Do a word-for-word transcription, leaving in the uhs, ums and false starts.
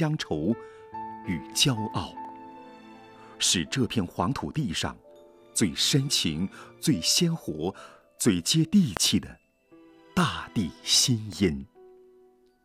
乡愁与骄傲，是这片黄土地上最深情、最鲜活、最接地气的大地心音。